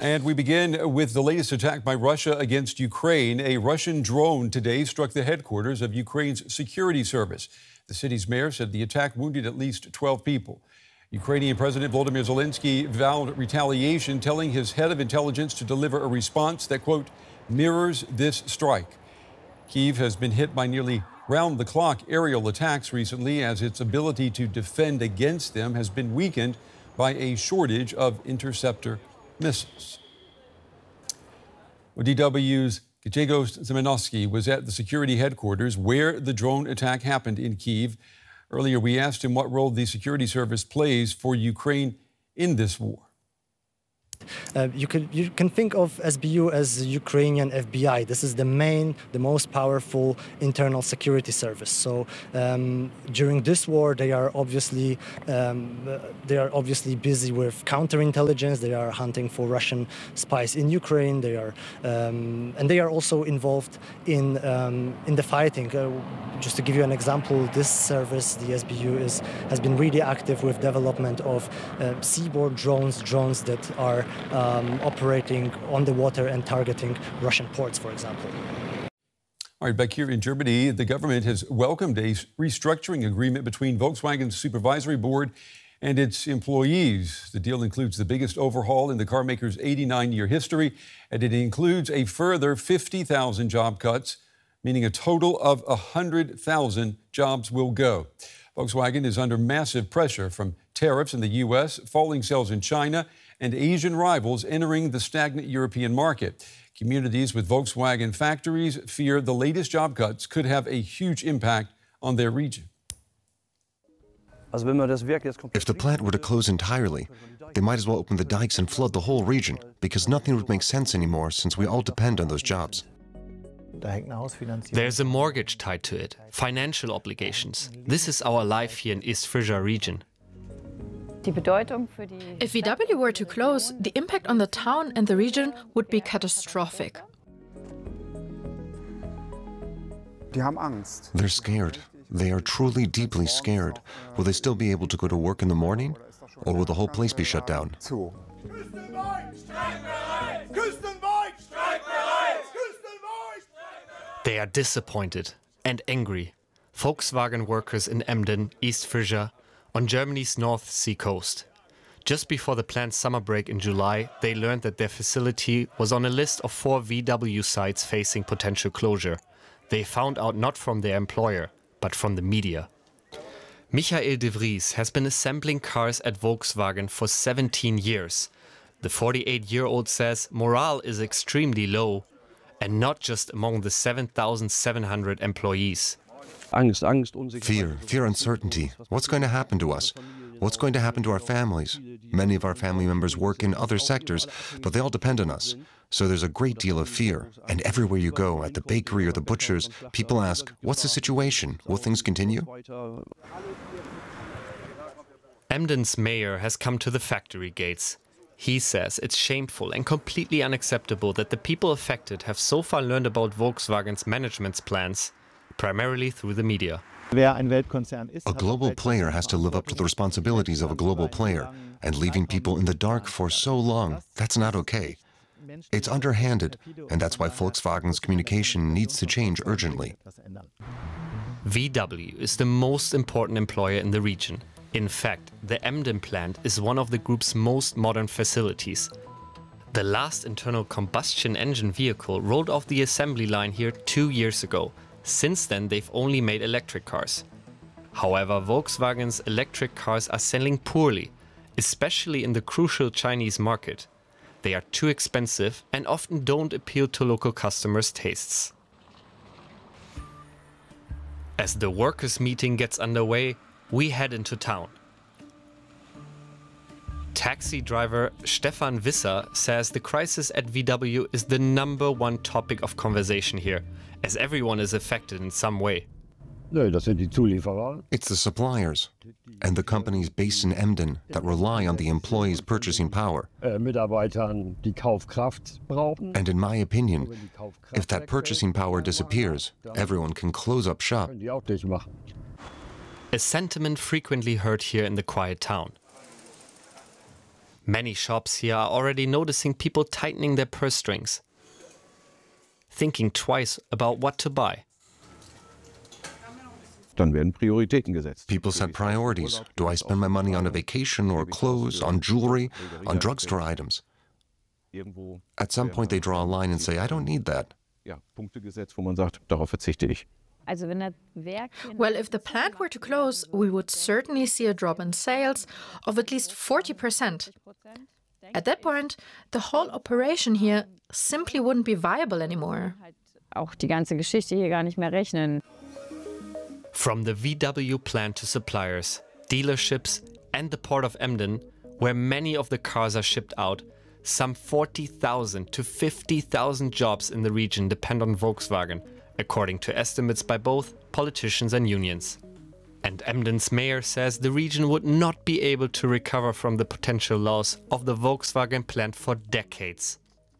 And we begin with the latest attack by Russia against Ukraine. A Russian drone today struck the headquarters of Ukraine's security service. The city's mayor said the attack wounded at least 12 people. Ukrainian President Volodymyr Zelensky vowed retaliation, telling his head of intelligence to deliver a response that, quote, mirrors this strike. Kyiv has been hit by nearly round-the-clock aerial attacks recently, as its ability to defend against them has been weakened by a shortage of interceptor missiles. DW's Grzegorz Zemanowski was at the security headquarters where the drone attack happened in Kyiv. Earlier, we asked him what role the security service plays for Ukraine in this war. You can think of SBU as Ukrainian FBI. This is the most powerful internal security service. So during this war, they are obviously busy with counterintelligence. They are hunting for Russian spies in Ukraine. They are also involved in the fighting. Just to give you an example, this service, the SBU, has been really active with development of seaborne drones that are operating on the water and targeting Russian ports, for example. All right, back here in Germany, the government has welcomed a restructuring agreement between Volkswagen's supervisory board and its employees. The deal includes the biggest overhaul in the car maker's 89-year history, and it includes a further 50,000 job cuts, meaning a total of 100,000 jobs will go. Volkswagen is under massive pressure from tariffs in the U.S., falling sales in China, and Asian rivals entering the stagnant European market. Communities with Volkswagen factories fear the latest job cuts could have a huge impact on their region. If the plant were to close entirely, they might as well open the dikes and flood the whole region, because nothing would make sense anymore since we all depend on those jobs. There's a mortgage tied to it, financial obligations. This is our life here in East Frisia region. If VW were to close, the impact on the town and the region would be catastrophic. They're scared. They are truly deeply scared. Will they still be able to go to work in the morning? Or will the whole place be shut down? They are disappointed and angry. Volkswagen workers in Emden, East Frisia, on Germany's North Sea coast. Just before the planned summer break in July, they learned that their facility was on a list of 4 VW sites facing potential closure. They found out not from their employer, but from the media. Michael de Vries has been assembling cars at Volkswagen for 17 years. The 48-year-old says morale is extremely low, and not just among the 7,700 employees. Fear, uncertainty. What's going to happen to us? What's going to happen to our families? Many of our family members work in other sectors, but they all depend on us. So there's a great deal of fear. And everywhere you go, at the bakery or the butcher's, people ask, what's the situation? Will things continue? Emden's mayor has come to the factory gates. He says it's shameful and completely unacceptable that the people affected have so far learned about Volkswagen's management's plans, primarily through the media. A global player has to live up to the responsibilities of a global player, and leaving people in the dark for so long, that's not okay. It's underhanded, and that's why Volkswagen's communication needs to change urgently. VW is the most important employer in the region. In fact, the Emden plant is one of the group's most modern facilities. The last internal combustion engine vehicle rolled off the assembly line here 2 years ago. Since then, they've only made electric cars. However, Volkswagen's electric cars are selling poorly, especially in the crucial Chinese market. They are too expensive and often don't appeal to local customers' tastes. As the workers' meeting gets underway, we head into town. Taxi driver Stefan Visser says the crisis at VW is the #1 topic of conversation here, as everyone is affected in some way. It's the suppliers and the companies based in Emden that rely on the employees' purchasing power. And in my opinion, if that purchasing power disappears, everyone can close up shop. A sentiment frequently heard here in the quiet town. Many shops here are already noticing people tightening their purse strings, thinking twice about what to buy. Dann werden Prioritäten gesetzt. People set priorities. Do I spend my money on a vacation or clothes, on jewelry, on drugstore items? At some point they draw a line and say, I don't need that. Ja, Punkte gesetzt, wo man sagt, darauf verzichte ich. Well, if the plant were to close, we would certainly see a drop in sales of at least 40%. At that point, the whole operation here simply wouldn't be viable anymore. Auch die ganze Geschichte hier gar nicht mehr rechnen. From the VW plant to suppliers, dealerships and the port of Emden, where many of the cars are shipped out, some 40,000 to 50,000 jobs in the region depend on Volkswagen, according to estimates by both politicians and unions. And Emden's mayor says the region would not be able to recover from the potential loss of the Volkswagen plant for decades.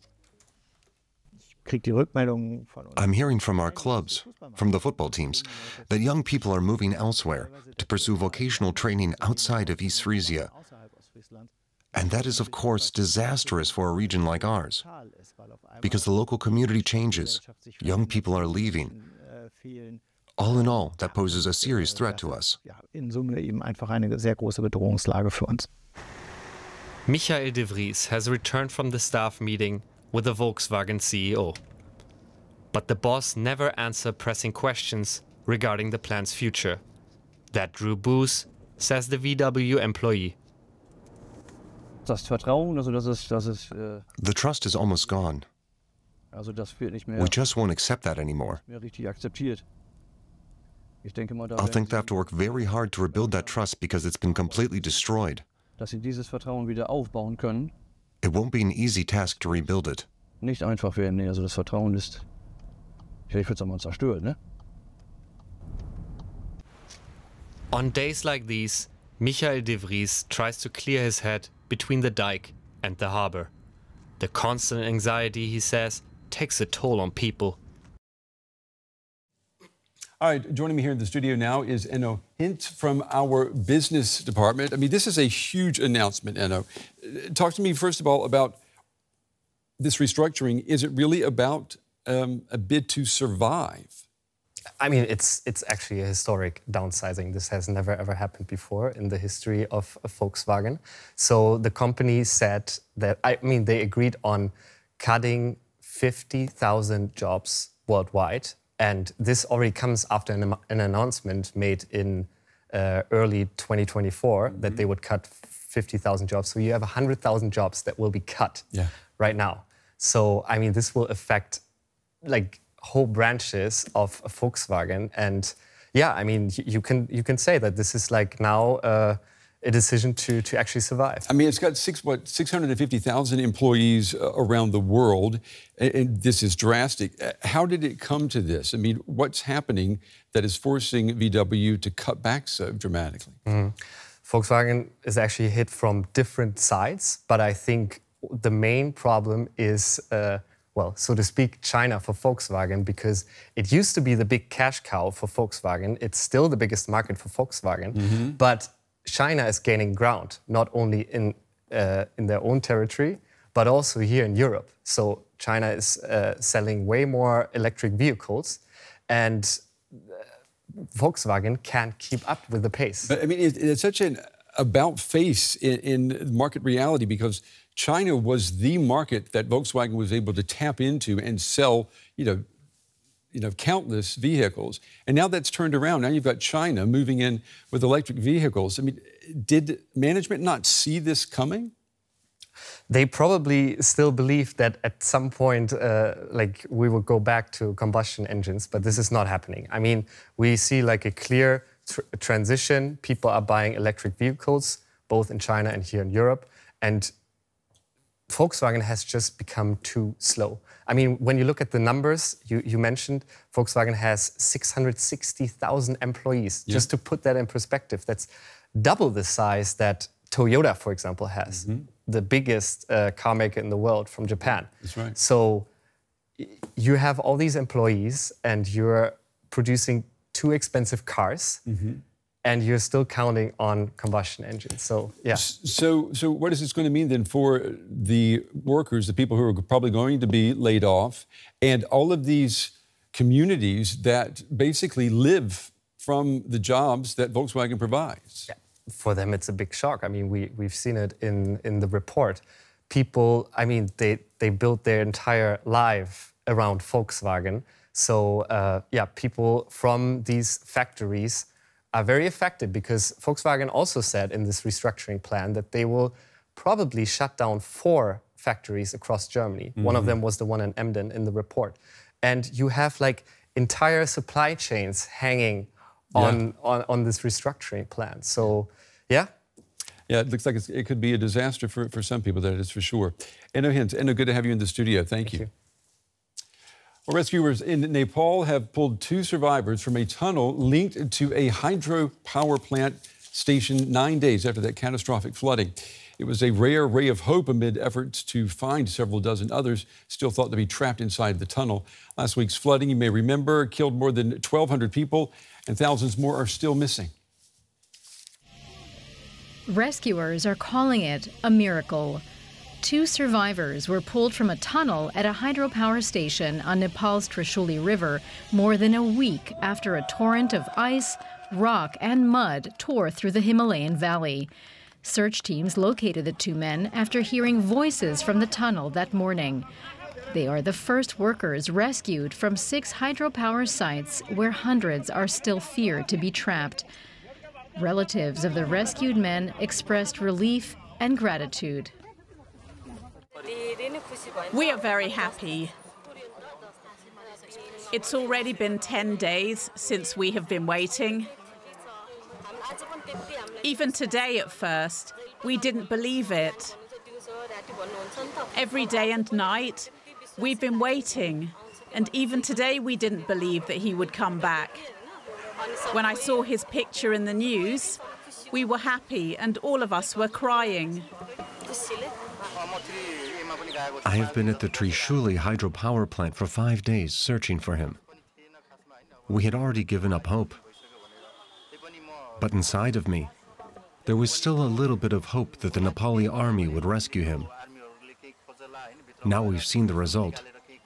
I'm hearing from our clubs, from the football teams, that young people are moving elsewhere to pursue vocational training outside of East Frisia. And that is, of course, disastrous for a region like ours, because the local community changes, young people are leaving. All in all, that poses a serious threat to us. In Summe eben einfach eine sehr große Bedrohungslage für uns. Michael de Vries has returned from the staff meeting with the Volkswagen CEO. But the boss never answered pressing questions regarding the plant's future. That drew boos, says the VW employee. Das Vertrauen, The trust is almost gone. das wird nicht mehr We just won't accept that anymore. richtig akzeptiert. Ich denke mal, I'll think they have to work very hard to rebuild that trust because it's been completely destroyed. dass sie dieses Vertrauen wieder aufbauen können, It won't be an easy task to rebuild it. nicht einfach werden. Nee, also das Vertrauen ist, ich würde sagen, mal zerstört, ne? On days like these, Michael de Vries tries to clear his head between the dike and the harbor. The constant anxiety, he says, takes a toll on people. All right, joining me here in the studio now is Enno Hint from our business department. I mean, this is a huge announcement, Enno. Talk to me, first of all, about this restructuring. Is it really about a bid to survive? I mean, it's actually a historic downsizing. This has never, ever happened before in the history of Volkswagen. So the company said that, they agreed on cutting 50,000 jobs worldwide. And this already comes after an announcement made in early 2024 that they would cut 50,000 jobs. So you have 100,000 jobs that will be cut right now. So, I mean, this will affect like whole branches of Volkswagen. And yeah, I mean, you can say that this is like now a decision to actually survive. I mean, it's got 650,000 employees around the world, and this is drastic. How did it come to this? I mean, what's happening that is forcing VW to cut back so dramatically? Volkswagen is actually hit from different sides, but I think the main problem is, well, so to speak, China for Volkswagen, because it used to be the big cash cow for Volkswagen. It's still the biggest market for Volkswagen, but China is gaining ground, not only in their own territory, but also here in Europe. So China is selling way more electric vehicles, and Volkswagen can't keep up with the pace. But I mean, it's such an about-face in market reality, because China was the market that Volkswagen was able to tap into and sell, countless vehicles. And now that's turned around. Now you've got China moving in with electric vehicles. I mean, did management not see this coming? They probably still believe that at some point, we will go back to combustion engines, but this is not happening. I mean, we see like a clear transition. People are buying electric vehicles, both in China and here in Europe. And Volkswagen has just become too slow. I mean, when you look at the numbers, you mentioned Volkswagen has 660,000 employees. Yeah. Just to put that in perspective, that's double the size that Toyota, for example, has, the biggest car maker in the world from Japan. That's right. So you have all these employees and you're producing too expensive cars. and you're still counting on combustion engines. So, yeah. So what is this going to mean then for the workers, the people who are probably going to be laid off, and all of these communities that basically live from the jobs that Volkswagen provides? Yeah. For them, it's a big shock. I mean, we've seen it in the report. People, I mean, they built their entire life around Volkswagen. So, yeah, people from these factories are very affected because Volkswagen also said in this restructuring plan that they will probably shut down 4 factories across Germany. Mm-hmm. One of them was the one in Emden in the report. And you have like entire supply chains hanging on this restructuring plan. So, yeah. Yeah, it looks like it could be a disaster for some people, that is for sure. Enno Hintz, Enno, good to have you in the studio. Thank you. Well, rescuers in Nepal have pulled 2 survivors from a tunnel linked to a hydropower plant station 9 days after that catastrophic flooding. It was a rare ray of hope amid efforts to find several dozen others still thought to be trapped inside the tunnel. Last week's flooding, you may remember, killed more than 1,200 people, and thousands more are still missing. Rescuers are calling it a miracle. 2 survivors were pulled from a tunnel at a hydropower station on Nepal's Trishuli River more than a week after a torrent of ice, rock, and mud tore through the Himalayan valley. Search teams located the 2 men after hearing voices from the tunnel that morning. They are the first workers rescued from 6 hydropower sites where hundreds are still feared to be trapped. Relatives of the rescued men expressed relief and gratitude. We are very happy. It's already been 10 days since we have been waiting. Even today at first, we didn't believe it. Every day and night, we've been waiting. And even today, we didn't believe that he would come back. When I saw his picture in the news, we were happy and all of us were crying. I have been at the Trishuli hydropower plant for 5 days searching for him. We had already given up hope. But inside of me, there was still a little bit of hope that the Nepali army would rescue him. Now we've seen the result.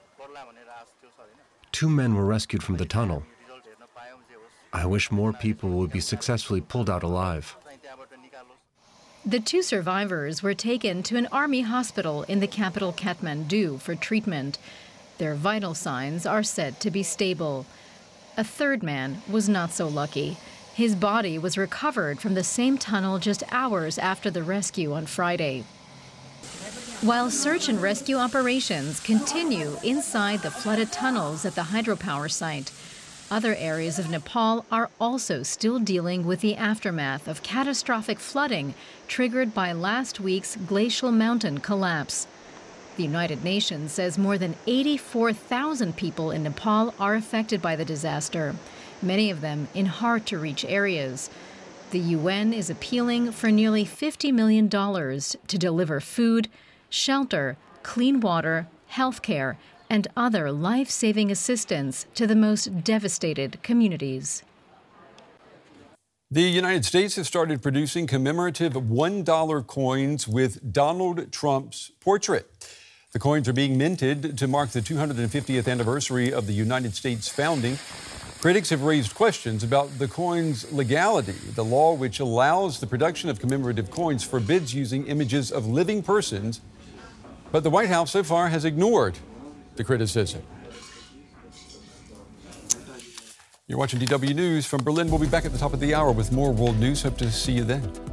2 men were rescued from the tunnel. I wish more people would be successfully pulled out alive. The 2 survivors were taken to an army hospital in the capital Kathmandu for treatment. Their vital signs are said to be stable. A 3rd man was not so lucky. His body was recovered from the same tunnel just hours after the rescue on Friday. While search and rescue operations continue inside the flooded tunnels at the hydropower site, other areas of Nepal are also still dealing with the aftermath of catastrophic flooding triggered by last week's glacial mountain collapse. The United Nations says more than 84,000 people in Nepal are affected by the disaster, many of them in hard-to-reach areas. The UN is appealing for nearly $50 million to deliver food, shelter, clean water, health care, and other life-saving assistance to the most devastated communities. The United States has started producing commemorative $1 coins with Donald Trump's portrait. The coins are being minted to mark the 250th anniversary of the United States founding. Critics have raised questions about the coin's legality. The law which allows the production of commemorative coins forbids using images of living persons, but the White House so far has ignored the criticism. You're watching DW News from Berlin. We'll be back at the top of the hour with more world news. Hope to see you then.